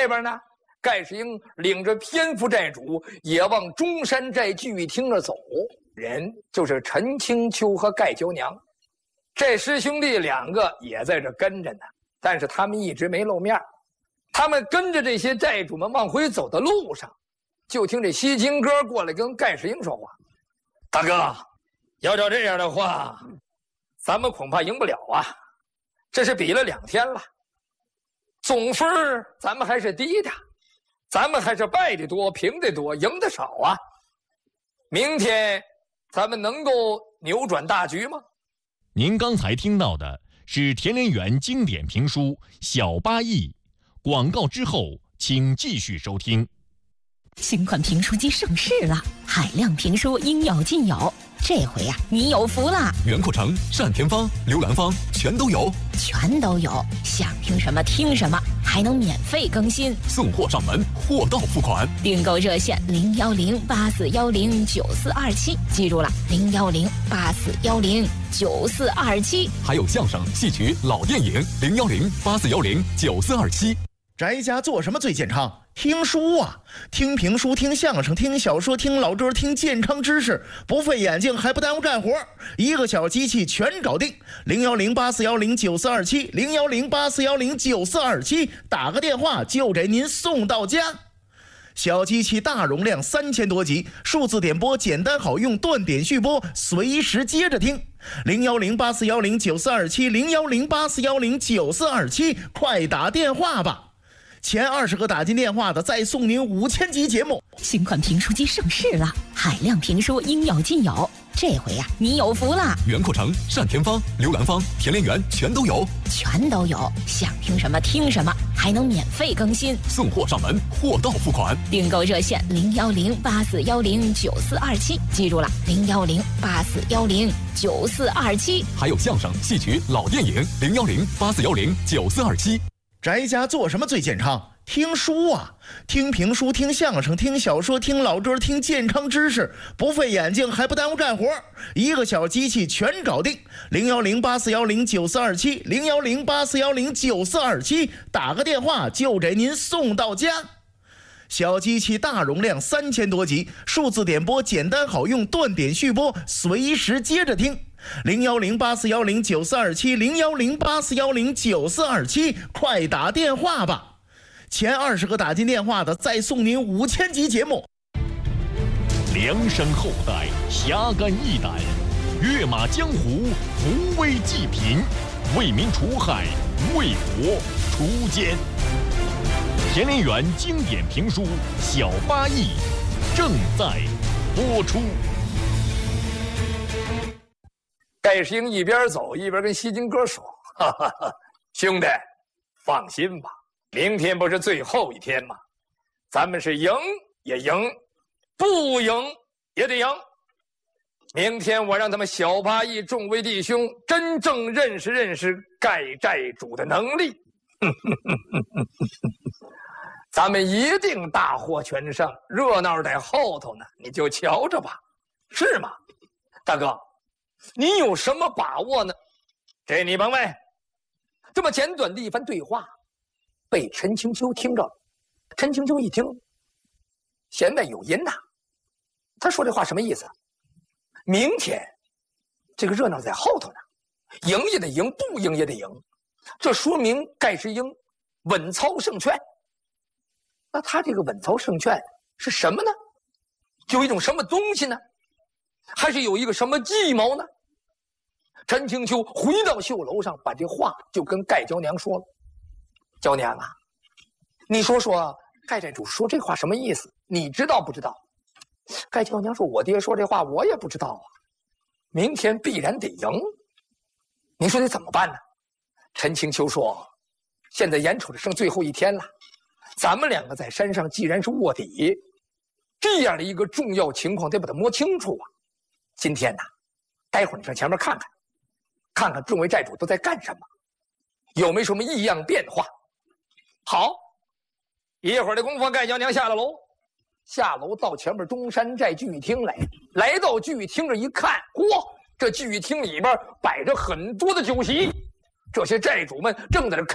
这边呢，盖世英领着偏副寨主也往中山寨聚义厅那走，人就是陈清秋和盖娇娘。这师兄弟两个也在这跟着呢，但是他们一直没露面。他们跟着这些寨主们往回走的路上，就听这西京哥过来跟盖世英说话：“大哥，要照这样的话，咱们恐怕赢不了啊！这是比了2天了，总分咱们还是低的，咱们还是败的多，平的多，赢的少啊！明天咱们能够扭转大局吗？” 您刚才听到的是田连元经典评书《小八义》，广告之后请继续收听。 新款评书机上市了，海量评书应有尽有。这回呀，你有福了！ 袁阔成、单田芳、刘兰芳全都有， 全都有，想听什么听什么，还能免费更新， 送货上门，货到付款。 订购热线01084109427，记住了，01084109427。 还有相声、戏曲、老电影，01084109427。 宅家做什么最健康？听书啊，听评书，听相声，听小说，听老歌，听健康知识，不费眼睛还不耽误干活，一个小机器全搞定。01084109427 01084109427，打个电话就给您送到家。小机器大容量3000多集，数字点播简单好用，断点续播，随时接着听。01084109427 01084109427，快打电话吧！前20个打进电话的，再送您5000集节目。 新款评书机上市了，海量评书应有尽有。这回呀，你有福了！ 袁阔成、单田芳、刘兰芳、田连元全都有， 全都有，想听什么听什么，还能免费更新， 送货上门，货到付款。 订购热线01084109427，记住了，01084109427。 还有相声、戏曲、老电影，01084109427。 宅家做什么最健康？听书啊，听评书，听相声，听小说，听老歌，听健康知识，不费眼睛还不耽误干活，一个小机器全搞定。01084109427 01084109427，打个电话就给您送到家。小机器大容量3000多集，数字点播简单好用，断点续播，随时接着听。01084109427 01084109427，快打电话吧！前20个打进电话的，再送您5000集节目。 梁山后代侠肝义胆，跃马江湖，扶危济贫，为民除害，为国除奸。田连元经典评书《小八义》正在播出。 盖世英一边走一边跟西京哥说：“哈哈哈，兄弟，放心吧，明天不是最后一天吗？咱们是赢也赢，不赢也得赢。明天我让他们小八义众位弟兄真正认识认识盖寨主的能力，咱们一定大获全胜，热闹在后头呢，你就瞧着吧，是吗？大哥，你有什么把握呢？”这你甭问。这么简短的一番对话，被陈清秋听着了。陈清秋一听，弦外有音呐。他说这话什么意思？明天这个热闹在后头呢，赢也得赢，不赢也得赢。这说明盖世英稳操胜券。那他这个稳操胜券是什么呢？有一种什么东西呢？还是有一个什么计谋呢？陈清秋回到绣楼上，把这话就跟盖娇娘说了。娇娘啊，你说说盖寨主说这话什么意思？你知道不知道？盖娇娘说：“我爹说这话我也不知道啊。明天必然得赢，你说得怎么办呢？”陈清秋说：“现在眼瞅着剩最后一天了，咱们两个在山上既然是卧底，这样的一个重要情况得把它摸清楚啊。今天呢，待会儿你上前面看看，看看众位寨主都在干什么，有没有什么异样变化。好，一会儿的功夫，盖娇娘下了楼，下楼到前面中山寨聚义厅来到聚义厅这一看，嚯，这聚义厅里边摆着很多的酒席，这些寨主们正在这